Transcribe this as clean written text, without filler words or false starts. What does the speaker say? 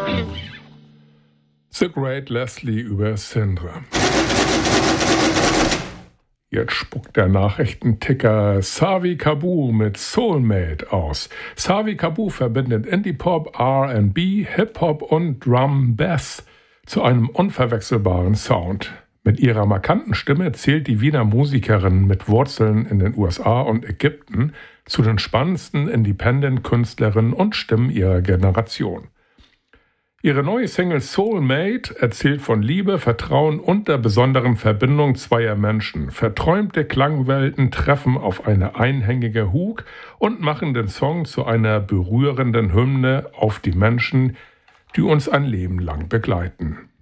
The Great Leslie über Sindre. Jetzt spuckt der Nachrichtenticker Savi Kabu mit Soulmate aus. Savi Kabu verbindet Indie-Pop, R&B, Hip-Hop und Drum-Bass zu einem unverwechselbaren Sound. Mit ihrer markanten Stimme zählt die Wiener Musikerin mit Wurzeln in den USA und Ägypten zu den spannendsten Independent-Künstlerinnen und Stimmen ihrer Generation. Ihre neue Single Soulmate erzählt von Liebe, Vertrauen und der besonderen Verbindung zweier Menschen. Verträumte Klangwelten treffen auf eine einhängige Hook und machen den Song zu einer berührenden Hymne auf die Menschen, die uns ein Leben lang begleiten.